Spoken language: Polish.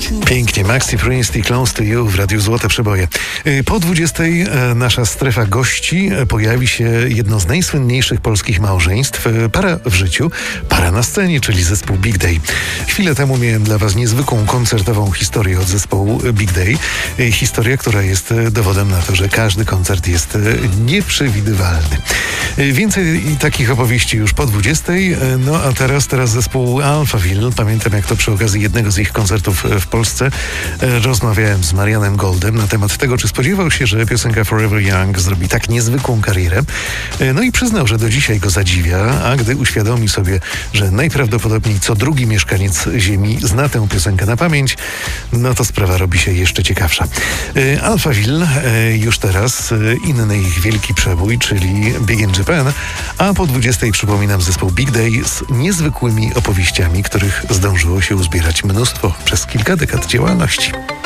Pięknie, Maxi Priest i Close to You w Radiu Złote Przeboje. Po 20 nasza strefa gości pojawi się jedno z najsłynniejszych polskich małżeństw. Para w życiu, para na scenie, czyli zespół Big Day. Chwilę temu miałem dla was niezwykłą koncertową historię od zespołu Big Day. Historia, która jest dowodem na to, że każdy koncert jest nieprzewidywalny. Więcej takich opowieści już po 20. No a teraz zespół Alphaville. Pamiętam, jak to przy okazji jednego z ich koncertów w Polsce rozmawiałem z Marianem Goldem na temat tego, czy spodziewał się, że piosenka Forever Young zrobi tak niezwykłą karierę. No i przyznał, że do dzisiaj go zadziwia, a gdy uświadomi sobie, że najprawdopodobniej co drugi mieszkaniec Ziemi zna tę piosenkę na pamięć, no to sprawa robi się jeszcze ciekawsza. Alphaville już teraz, inny ich wielki przebój, czyli Big in Japan, a po 20 przypominam zespół Big Day z niezwykłymi opowieściami, których zdążyło się uzbierać mnóstwo przez kilka dekad działalności.